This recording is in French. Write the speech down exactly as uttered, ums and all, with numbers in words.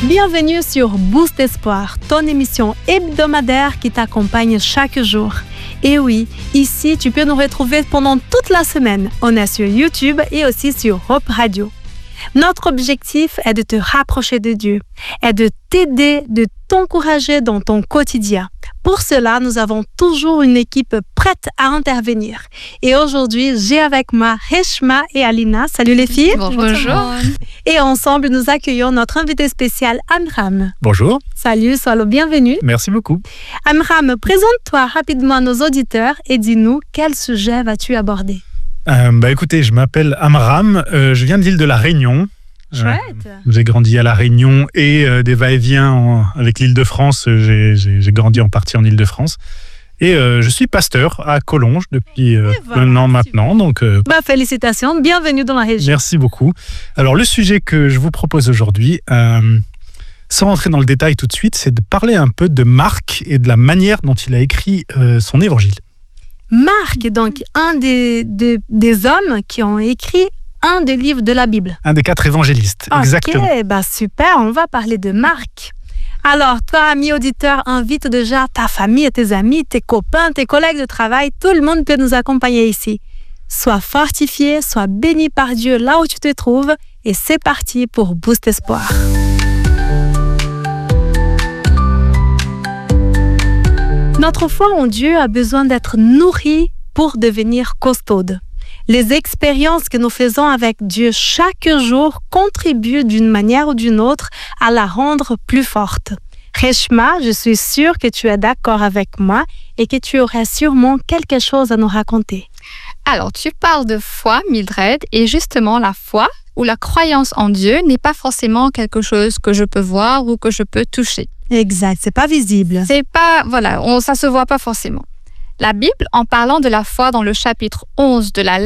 Bienvenue sur Boost Espoir, ton émission hebdomadaire qui t'accompagne chaque jour. Et oui, ici, tu peux nous retrouver pendant toute la semaine. On est sur YouTube et aussi sur Hope Radio. Notre objectif est de te rapprocher de Dieu, est de t'aider, de t'encourager dans ton quotidien. Pour cela, nous avons toujours une équipe prête à intervenir. Et aujourd'hui, j'ai avec moi Reshma et Alina. Salut les filles. Bonjour. Bonjour. Et ensemble, nous accueillons notre invité spécial, Amram. Bonjour. Salut, sois le bienvenu. Merci beaucoup. Amram, présente-toi rapidement à nos auditeurs et dis-nous quel sujet vas-tu aborder. Euh, bah écoutez, je m'appelle Amram, euh, je viens de l'île de la Réunion. Chouette. Euh, j'ai grandi à la Réunion et euh, des va-et-vient en, avec l'Île-de-France. J'ai, j'ai, j'ai grandi en partie en Île-de-France. Et euh, je suis pasteur à Collonges depuis euh, voilà, un an maintenant. Donc, euh, bah, félicitations, bienvenue dans la région. Merci beaucoup. Alors le sujet que je vous propose aujourd'hui, euh, sans rentrer dans le détail tout de suite, c'est de parler un peu de Marc et de la manière dont il a écrit euh, son évangile. Marc est donc un des, des, des hommes qui ont écrit un des livres de la Bible. Un des quatre évangélistes, okay, exactement. Ok, bah super, on va parler de Marc. Alors, toi, ami auditeur, invite déjà ta famille, tes amis, tes copains, tes collègues de travail. Tout le monde peut nous accompagner ici. Sois fortifié, sois béni par Dieu là où tu te trouves. Et c'est parti pour Boost Espoir. Notre foi en Dieu a besoin d'être nourrie pour devenir costaude. Les expériences que nous faisons avec Dieu chaque jour contribuent d'une manière ou d'une autre à la rendre plus forte. Reshma, je suis sûre que tu es d'accord avec moi et que tu aurais sûrement quelque chose à nous raconter. Alors, tu parles de foi, Mildred, et justement, la foi ou la croyance en Dieu n'est pas forcément quelque chose que je peux voir ou que je peux toucher. Exact, c'est pas visible. C'est pas, voilà, on, ça se voit pas forcément. La Bible, en parlant de la foi dans le chapitre onze de la